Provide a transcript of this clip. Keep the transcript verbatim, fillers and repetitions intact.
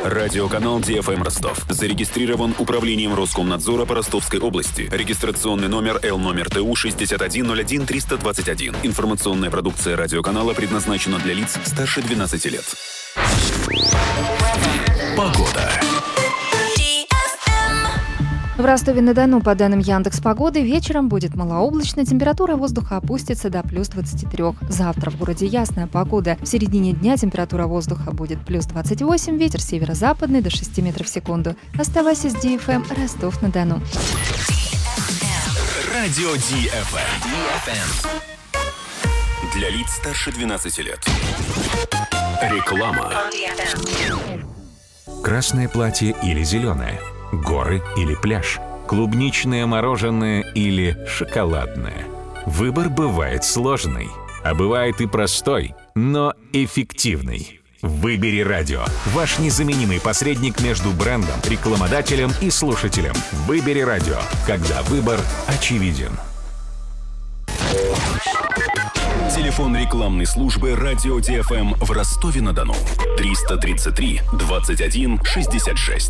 Радиоканал Ди Эф Эм Ростов. Зарегистрирован управлением Роскомнадзора по Ростовской области. Регистрационный номер Л номер Т У шестьдесят один ноль один триста двадцать один. Информационная продукция радиоканала предназначена для лиц старше двенадцати лет. Погода. В Ростове-на-Дону, по данным Яндекс.Погоды, вечером будет малооблачно, температура воздуха опустится до плюс двадцати трёх. Завтра в городе ясная погода. В середине дня температура воздуха будет плюс двадцать восемь, ветер северо-западный до шести метров в секунду. Оставайся с Ди Эф Эм, Ростов-на-Дону. Радио Ди Эф Эм. Для лиц старше двенадцати лет. Реклама. Красное платье или зеленое? Горы или пляж? Клубничное мороженое или шоколадное? Выбор бывает сложный, а бывает и простой, но эффективный. Выбери радио. Ваш незаменимый посредник между брендом, рекламодателем и слушателем. Выбери радио, когда выбор очевиден. Телефон рекламной службы Радио Ди Эф Эм в Ростове-на-Дону. триста тридцать три двадцать один шестьдесят шесть.